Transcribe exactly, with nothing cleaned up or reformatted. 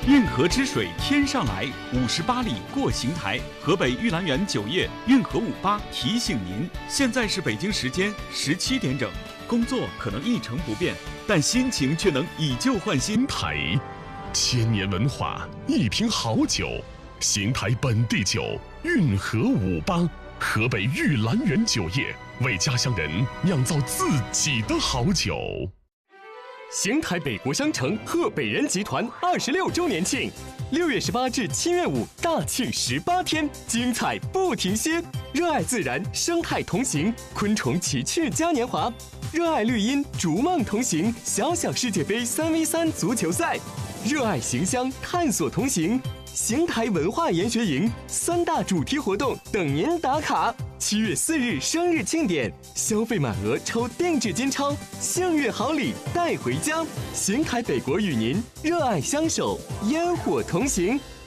运河之水天上来，五十八里过邢台。河北玉兰园酒业运河五八提醒您，现在是北京时间十七点整。工作可能一成不变，但心情却能以旧换新。 台，千年文化，一瓶好酒。邢台本地酒，运河五八，河北玉兰园酒业为家乡人酿造自己的好酒。 邢台北国商城贺北人集团二十六周年庆，六月十八至七月五大庆十八天，精彩不停歇。热爱自然，生态同行，昆虫奇趣嘉年华；热爱绿荫，逐梦同行，小小世界杯三 v 三足球赛；热爱邢乡，探索同行。邢台文化研学营三大主题活动等您打卡。七月四日生日庆典，消费满额抽定制金钞，幸运好礼带回家。邢台北国与您热爱相守，烟火同行。